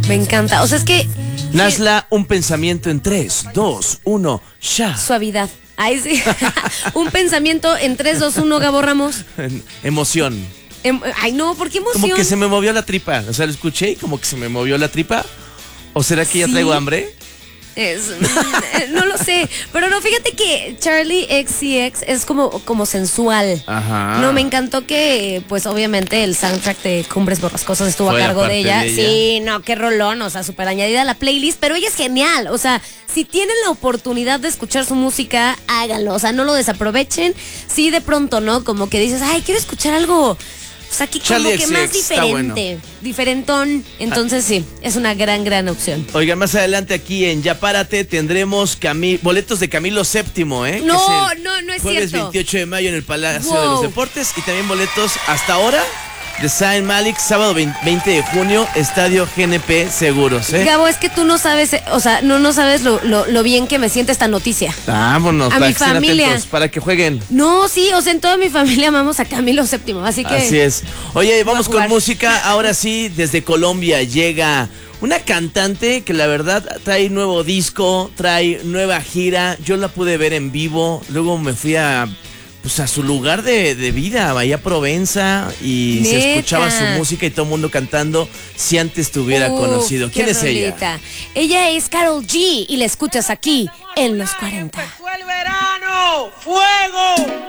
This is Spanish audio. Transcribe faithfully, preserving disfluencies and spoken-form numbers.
Me encanta. O sea, es que... Nasla, un pensamiento en tres, dos, uno, ya. Suavidad. Ay, sí. Un pensamiento en tres, dos, uno, Gabo Ramos. Emoción. Em, ay, no, ¿por qué emoción? Como que se me movió la tripa. O sea, lo escuché y como que se me movió la tripa. ¿O será que ya ¿Sí? traigo hambre? Es, no lo sé, pero no, fíjate que Charlie X C X es como, como sensual. Ajá. No, me encantó que, pues obviamente el soundtrack de Cumbres Borrascosas estuvo Fue a cargo aparte de ella. de ella. Sí, no, qué rolón, o sea, súper añadida a la playlist, pero ella es genial, o sea, si tienen la oportunidad de escuchar su música, háganlo, o sea, no lo desaprovechen. Sí, de pronto, ¿no? Como que dices, ay, quiero escuchar algo... O sea, aquí como Charlie que X C más X está diferente, bueno. diferentón. Entonces sí, es una gran, gran opción. Oigan, más adelante aquí en Ya Párate tendremos Cami- boletos de Camilo séptimo, ¿eh? No, Que es el no, no es jueves cierto. veintiocho de mayo en el Palacio Wow. de los Deportes. Y también boletos hasta ahora de Zayn Malik, sábado veinte de junio, Estadio G N P Seguros, ¿eh? Gabo, es que tú no sabes, eh, o sea, no, no sabes lo, lo, lo bien que me siente esta noticia. Vámonos, A para mi que estén familia. atentos, para que jueguen. No, sí, o sea, en toda mi familia amamos a Camilo séptimo, así que... Así es. Oye, vamos Voy a con jugar. música. Ahora sí, desde Colombia llega una cantante que la verdad trae nuevo disco, trae nueva gira. Yo la pude ver en vivo. Luego me fui a, pues, a su lugar de, de vida, Bahía Provenza, y se Neta. escuchaba su música y todo el mundo cantando si antes te hubiera Uf, conocido. ¿Quién qué es ella? rolita. Ella es Karol G y la escuchas aquí en Los cuarenta. ¡Empezó el verano! ¡Fuego!